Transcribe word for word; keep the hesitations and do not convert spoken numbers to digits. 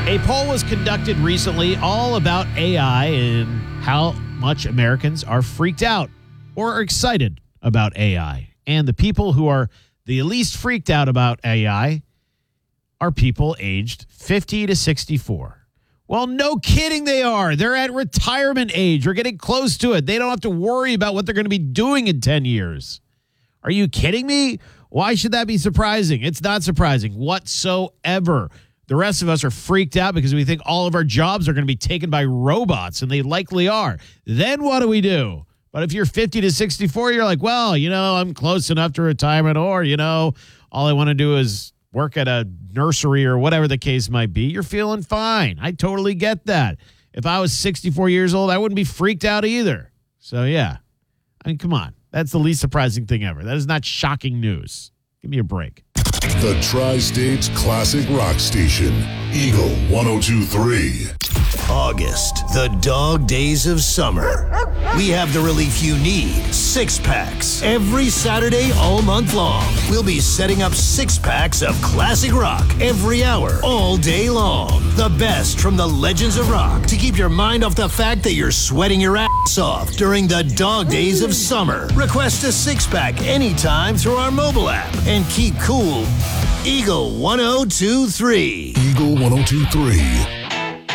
A poll was conducted recently all about A I and how much Americans are freaked out or are excited about A I. And the people who are the least freaked out about A I are people aged fifty to sixty-four. Well, no kidding they are. They're at retirement age or getting close to it. They don't have to worry about what they're going to be doing in ten years. Are you kidding me? Why should that be surprising? It's not surprising whatsoever. The rest of us are freaked out because we think all of our jobs are going to be taken by robots, and they likely are. Then what do we do? But if you're fifty to sixty-four, you're like, well, you know, I'm close enough to retirement, or, you know, all I want to do is work at a nursery or whatever the case might be. You're feeling fine. I totally get that. If I was sixty-four years old, I wouldn't be freaked out either. So, yeah. I mean, come on. That's the least surprising thing ever. That is not shocking news. Give me a break. The Tri-States Classic Rock Station, Eagle one oh two point three. August, the dog days of summer. We have the relief you need. Six packs. Every Saturday all month long. We'll be setting up six packs of classic rock every hour, all day long. The best from the legends of rock to keep your mind off the fact that you're sweating your ass off during the dog days of summer. Request a six pack anytime through our mobile app and keep cool. Eagle one oh two point three. Eagle one oh two point three.